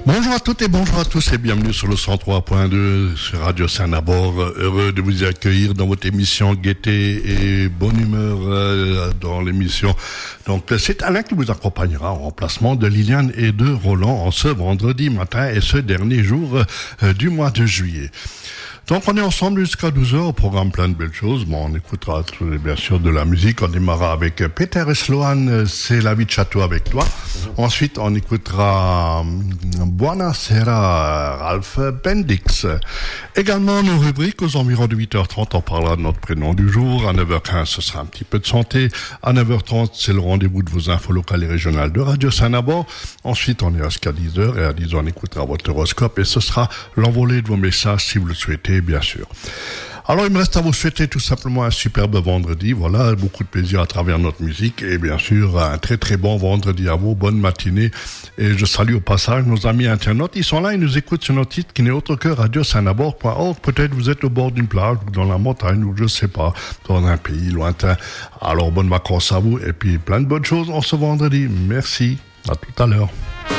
Bonjour à toutes et bonjour à tous et bienvenue sur le 103.2 sur Radio Saint-Nabord. Heureux de vous accueillir dans votre émission Gaieté et Bonne Humeur dans l'émission. Donc c'est Alain qui vous accompagnera en remplacement de Liliane et de Roland en ce vendredi matin et ce dernier jour du mois de juillet. Donc on est ensemble jusqu'à 12h au programme plein de belles choses. Bon, on écoutera bien sûr de la musique. On démarrera avec Peter et Sloan, C'est la vie de château avec toi. Ensuite on écoutera Buonasera Ralph Bendix. Également nos rubriques aux environs de 8h30, on parlera de notre prénom du jour. À 9h15 ce sera un petit peu de santé. À 9h30 c'est le rendez-vous de vos infos locales et régionales de Radio Saint-Nabord. Ensuite on ira jusqu'à 10h et à 10h on écoutera votre horoscope et ce sera l'envolée de vos messages si vous le souhaitez. Bien sûr. Alors, il me reste à vous souhaiter tout simplement un superbe vendredi. Voilà, beaucoup de plaisir à travers notre musique et bien sûr, un très très bon vendredi à vous. Bonne matinée. Et je salue au passage nos amis internautes. Ils sont là, ils nous écoutent sur notre site qui n'est autre que radiosaintnabord.org. Peut-être vous êtes au bord d'une plage ou dans la montagne ou je sais pas, dans un pays lointain. Alors, bonnes vacances à vous et puis plein de bonnes choses en ce vendredi. Merci. À tout à l'heure.